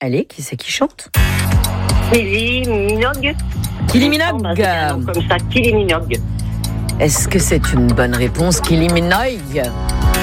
Allez, qui c'est qui chante? Kylie Minogue. Kylie Minogue. Comme ça, Kylie Minogue. Est-ce que c'est une bonne réponse, Kylie Minogue?